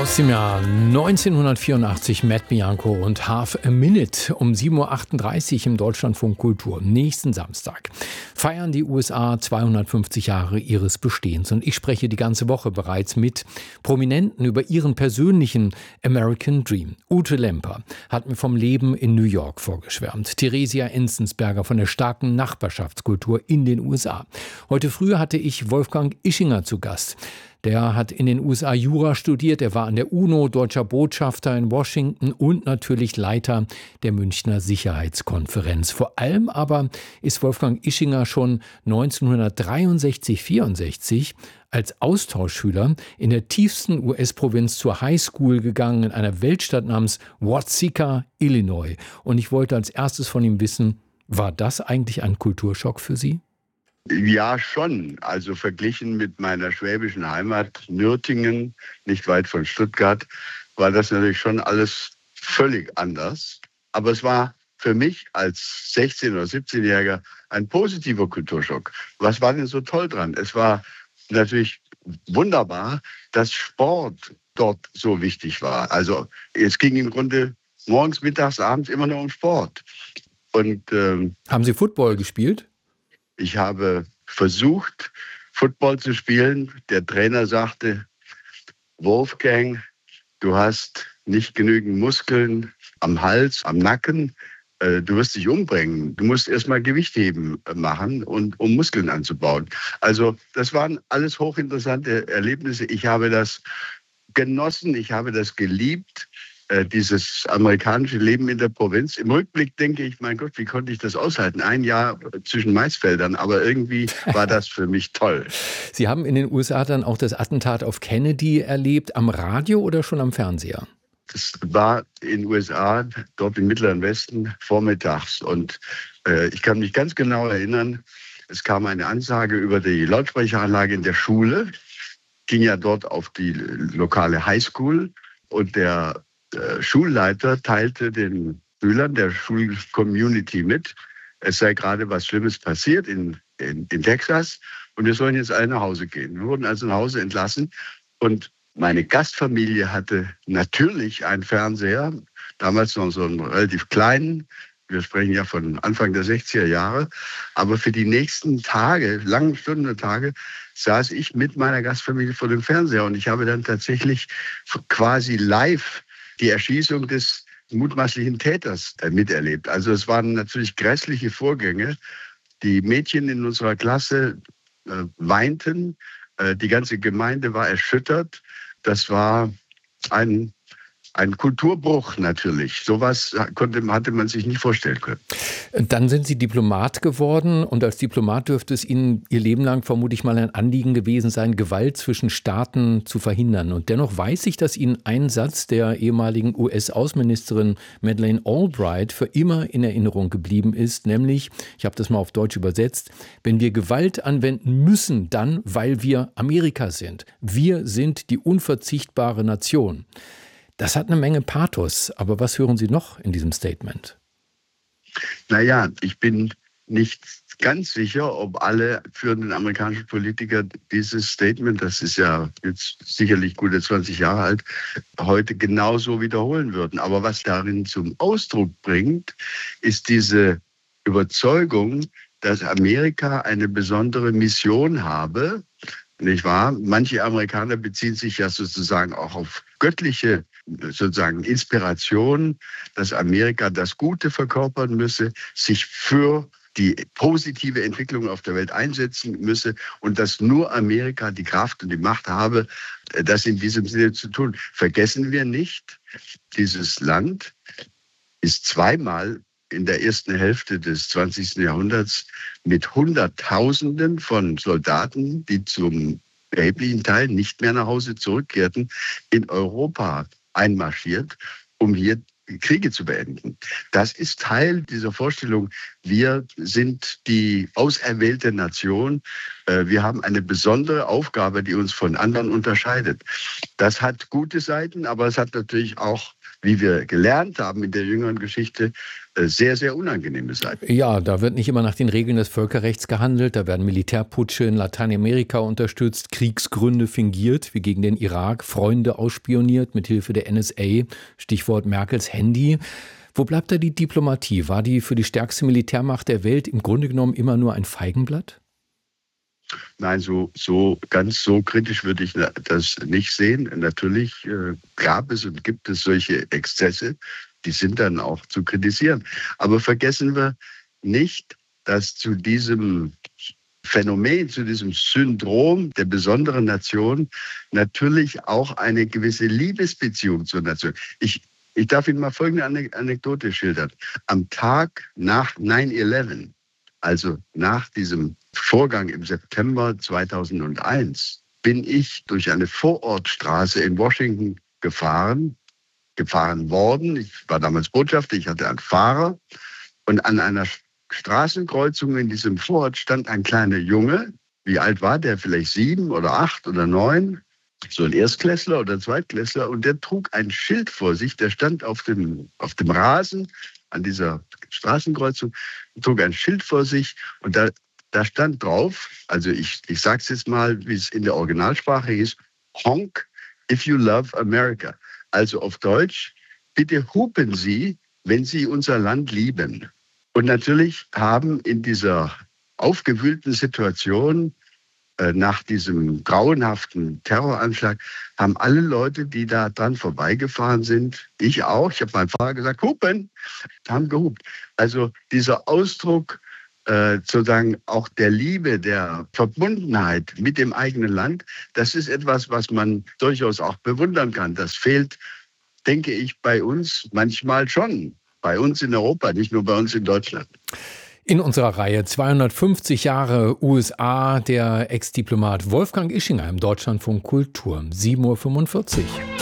Aus dem Jahr 1984 Matt Bianco und Half a Minute um 7.38 Uhr im Deutschlandfunk Kultur. Nächsten Samstag feiern die USA 250 Jahre ihres Bestehens. Und ich spreche die ganze Woche bereits mit Prominenten über ihren persönlichen American Dream. Ute Lemper hat mir vom Leben in New York vorgeschwärmt. Theresia Enzensberger von der starken Nachbarschaftskultur in den USA. Heute früh hatte ich Wolfgang Ischinger zu Gast. Der hat in den USA Jura studiert, er war an der UNO, deutscher Botschafter in Washington und natürlich Leiter der Münchner Sicherheitskonferenz. Vor allem aber ist Wolfgang Ischinger schon 1963/64 als Austauschschüler in der tiefsten US-Provinz zur High School gegangen, in einer Weltstadt namens Watseka, Illinois. Und ich wollte als erstes von ihm wissen, war das eigentlich ein Kulturschock für Sie? Ja, schon. Also verglichen mit meiner schwäbischen Heimat Nürtingen, nicht weit von Stuttgart, war das natürlich schon alles völlig anders. Aber es war für mich als 16- oder 17-Jähriger ein positiver Kulturschock. Was war denn so toll dran? Es war natürlich wunderbar, dass Sport dort so wichtig war. Also es ging im Grunde morgens, mittags, abends immer nur um Sport. Und haben Sie Football gespielt? Ich habe versucht, Football zu spielen. Der Trainer sagte, Wolfgang, du hast nicht genügend Muskeln am Hals, am Nacken. Du wirst dich umbringen. Du musst erstmal Gewichtheben machen, um Muskeln anzubauen. Also das waren alles hochinteressante Erlebnisse. Ich habe das genossen, ich habe das geliebt. Dieses amerikanische Leben in der Provinz. Im Rückblick denke ich, mein Gott, wie konnte ich das aushalten? Ein Jahr zwischen Maisfeldern, aber irgendwie war das für mich toll. Sie haben in den USA dann auch das Attentat auf Kennedy erlebt, am Radio oder schon am Fernseher? Das war in den USA, dort im Mittleren Westen, vormittags. Und ich kann mich ganz genau erinnern, es kam eine Ansage über die Lautsprecheranlage in der Schule, ging ja dort auf die lokale Highschool und der Schulleiter teilte den Schülern der Schulcommunity mit, es sei gerade was Schlimmes passiert in Texas und wir sollen jetzt alle nach Hause gehen. Wir wurden also nach Hause entlassen und meine Gastfamilie hatte natürlich einen Fernseher, damals noch so einen relativ kleinen, wir sprechen ja von Anfang der 60er Jahre, aber für die nächsten Tage, langen Stunden und Tage, saß ich mit meiner Gastfamilie vor dem Fernseher und ich habe dann tatsächlich quasi live die Erschießung des mutmaßlichen Täters miterlebt. Also es waren natürlich grässliche Vorgänge. Die Mädchen in unserer Klasse weinten. Die ganze Gemeinde war erschüttert. Das war ein Kulturbruch natürlich. Sowas hatte man sich nicht vorstellen können. Dann sind Sie Diplomat geworden und als Diplomat dürfte es Ihnen Ihr Leben lang vermutlich mal ein Anliegen gewesen sein, Gewalt zwischen Staaten zu verhindern. Und dennoch weiß ich, dass Ihnen ein Satz der ehemaligen US-Außenministerin Madeleine Albright für immer in Erinnerung geblieben ist, nämlich, ich habe das mal auf Deutsch übersetzt, wenn wir Gewalt anwenden müssen, dann, weil wir Amerika sind. Wir sind die unverzichtbare Nation. Das hat eine Menge Pathos, aber was hören Sie noch in diesem Statement? Naja, ich bin nicht ganz sicher, ob alle führenden amerikanischen Politiker dieses Statement, das ist ja jetzt sicherlich gute 20 Jahre alt, heute genauso wiederholen würden. Aber was darin zum Ausdruck bringt, ist diese Überzeugung, dass Amerika eine besondere Mission habe, nicht wahr? Manche Amerikaner beziehen sich ja sozusagen auch auf göttliche sozusagen Inspiration, dass Amerika das Gute verkörpern müsse, sich für die positive Entwicklung auf der Welt einsetzen müsse und dass nur Amerika die Kraft und die Macht habe, das in diesem Sinne zu tun. Vergessen wir nicht, dieses Land ist zweimal in der ersten Hälfte des 20. Jahrhunderts mit Hunderttausenden von Soldaten, die zum erheblichen Teil nicht mehr nach Hause zurückkehrten, in Europa einmarschiert, um hier Kriege zu beenden. Das ist Teil dieser Vorstellung, wir sind die auserwählte Nation, wir haben eine besondere Aufgabe, die uns von anderen unterscheidet. Das hat gute Seiten, aber es hat natürlich auch wie wir gelernt haben in der jüngeren Geschichte, sehr, sehr unangenehme Seiten. Ja, da wird nicht immer nach den Regeln des Völkerrechts gehandelt. Da werden Militärputsche in Lateinamerika unterstützt, Kriegsgründe fingiert, wie gegen den Irak, Freunde ausspioniert mit Hilfe der NSA, Stichwort Merkels Handy. Wo bleibt da die Diplomatie? War die für die stärkste Militärmacht der Welt im Grunde genommen immer nur ein Feigenblatt? Nein, ganz so kritisch würde ich das nicht sehen. Natürlich gab es und gibt es solche Exzesse, die sind dann auch zu kritisieren. Aber vergessen wir nicht, dass zu diesem Phänomen, zu diesem Syndrom der besonderen Nation natürlich auch eine gewisse Liebesbeziehung zur Nation. Ich darf Ihnen mal folgende Anekdote schildern. Am Tag nach 9/11, also nach diesem Vorgang im September 2001, bin ich durch eine Vorortstraße in Washington gefahren worden. Ich war damals Botschafter, ich hatte einen Fahrer. Und an einer Straßenkreuzung in diesem Vorort stand ein kleiner Junge. Wie alt war der? Vielleicht 7 oder 8 oder 9. So ein Erstklässler oder Zweitklässler. Und der trug ein Schild vor sich. Der stand auf dem Rasen an dieser Straßenkreuzung, trug ein Schild vor sich. Und da stand drauf, also ich sage es jetzt mal, wie es in der Originalsprache hieß, Honk if you love America. Also auf Deutsch, bitte hupen Sie, wenn Sie unser Land lieben. Und natürlich haben in dieser aufgewühlten Situation nach diesem grauenhaften Terroranschlag, haben alle Leute, die da dran vorbeigefahren sind, ich auch, ich habe meinem Fahrer gesagt, hupen, haben gehupt. Also dieser Ausdruck sozusagen auch der Liebe, der Verbundenheit mit dem eigenen Land, das ist etwas, was man durchaus auch bewundern kann. Das fehlt, denke ich, bei uns manchmal schon. Bei uns in Europa, nicht nur bei uns in Deutschland. In unserer Reihe 250 Jahre USA, der Ex-Diplomat Wolfgang Ischinger im Deutschlandfunk Kultur, 7:45 Uhr.